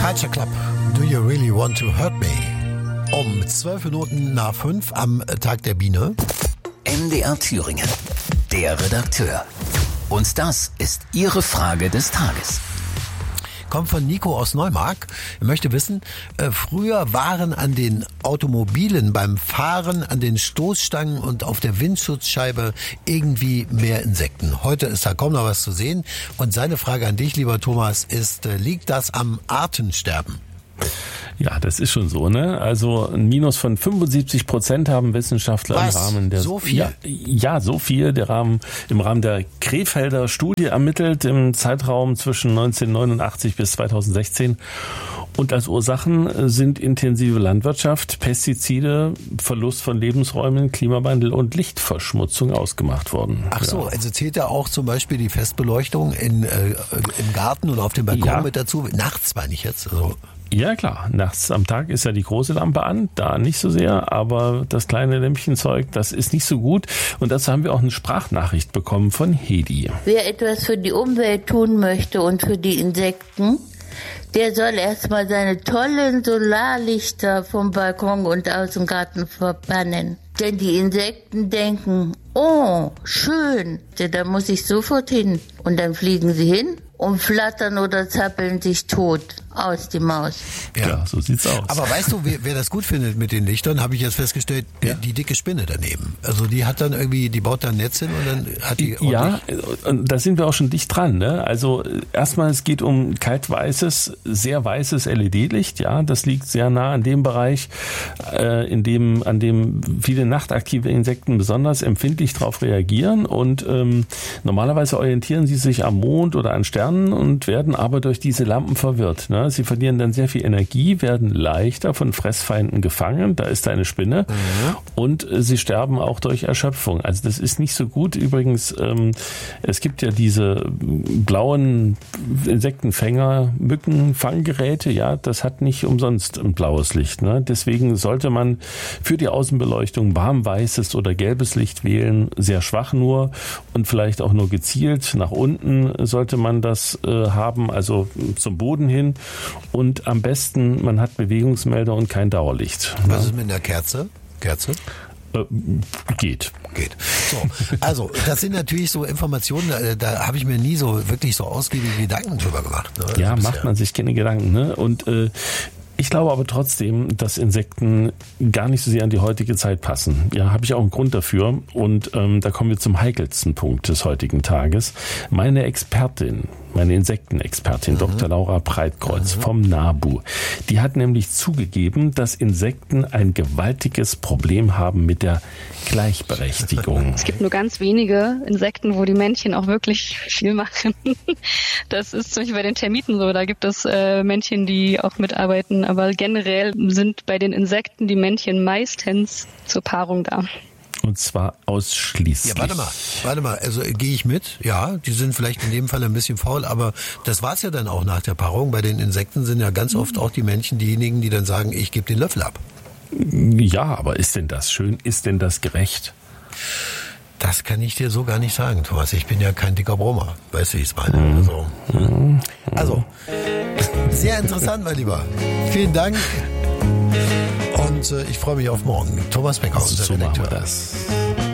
Culture Club, Do You Really Want to Hurt Me? Um 5:12 am Tag der Biene. MDR Thüringen, der Redakteur. Und das ist Ihre Frage des Tages. Kommt von Nico aus Neumark. Er möchte wissen, früher waren an den Automobilen beim Fahren, an den Stoßstangen und auf der Windschutzscheibe irgendwie mehr Insekten. Heute ist da kaum noch was zu sehen. Und seine Frage an dich, lieber Thomas, ist, liegt das am Artensterben? Ja, das ist schon so, ne? Also ein Minus von 75% haben Wissenschaftler im Rahmen der... So viel? Ja, so viel. Im Rahmen der Krefelder Studie ermittelt im Zeitraum zwischen 1989 bis 2016. Und als Ursachen sind intensive Landwirtschaft, Pestizide, Verlust von Lebensräumen, Klimawandel und Lichtverschmutzung ausgemacht worden. Ach so, also zählt da auch zum Beispiel die Festbeleuchtung im Garten oder auf dem Balkon mit dazu? Nachts meine ich jetzt, also... Ja klar, nachts am Tag ist ja die große Lampe an, da nicht so sehr, aber das kleine Lämpchenzeug, das ist nicht so gut. Und dazu haben wir auch eine Sprachnachricht bekommen von Hedi. Wer etwas für die Umwelt tun möchte und für die Insekten, der soll erstmal seine tollen Solarlichter vom Balkon und aus dem Garten verbannen. Denn die Insekten denken, oh, schön, da muss ich sofort hin. Und dann fliegen sie hin und flattern oder zappeln sich tot aus die Maus. Ja, so sieht's aus. Aber weißt du, wer das gut findet mit den Lichtern, habe ich jetzt festgestellt, die dicke Spinne daneben. Also die hat dann irgendwie, die baut dann Netz hin und dann hat die... Ja, und da sind wir auch schon dicht dran, ne? Also erstmal, es geht um kaltweißes, sehr weißes LED-Licht, ja, das liegt sehr nah an dem Bereich, an dem viele nachtaktive Insekten besonders empfindlich darauf reagieren und normalerweise orientieren sie sich am Mond oder an Sternen und werden aber durch diese Lampen verwirrt, ne? Sie verlieren dann sehr viel Energie, werden leichter von Fressfeinden gefangen, da ist eine Spinne, und sie sterben auch durch Erschöpfung. Also das ist nicht so gut. Übrigens, es gibt ja diese blauen Insektenfänger, Mückenfanggeräte, ja, das hat nicht umsonst ein blaues Licht, ne? Deswegen sollte man für die Außenbeleuchtung warmweißes oder gelbes Licht wählen, sehr schwach nur und vielleicht auch nur gezielt. Nach unten sollte man das haben, also zum Boden hin, und am besten, man hat Bewegungsmelder und kein Dauerlicht. Was ist mit einer Kerze? Geht. So, also das sind natürlich so Informationen, da habe ich mir nie so wirklich so ausgiebige Gedanken drüber gemacht. Ne? Ja, macht man sich keine Gedanken, ne? Und ich glaube aber trotzdem, dass Insekten gar nicht so sehr an die heutige Zeit passen. Ja, habe ich auch einen Grund dafür. Und da kommen wir zum heikelsten Punkt des heutigen Tages. Meine Insektenexpertin, Dr. Laura Breitkreuz vom NABU, die hat nämlich zugegeben, dass Insekten ein gewaltiges Problem haben mit der Gleichberechtigung. Es gibt nur ganz wenige Insekten, wo die Männchen auch wirklich viel machen. Das ist zum Beispiel bei den Termiten so. Da gibt es Männchen, die auch mitarbeiten. Aber generell sind bei den Insekten die Männchen meistens zur Paarung da. Und zwar ausschließlich. Ja, warte mal, also gehe ich mit? Ja, die sind vielleicht in dem Fall ein bisschen faul, aber das war's ja dann auch nach der Paarung. Bei den Insekten sind ja ganz oft auch die Männchen diejenigen, die dann sagen, ich gebe den Löffel ab. Ja, aber ist denn das schön? Ist denn das gerecht? Das kann ich dir so gar nicht sagen, Thomas. Ich bin ja kein dicker Brummer. Weißt du, wie ich es meine? Also, sehr interessant, mein Lieber. Vielen Dank. Und ich freue mich auf morgen. Thomas Becker, unser Redakteur. So machen wir das.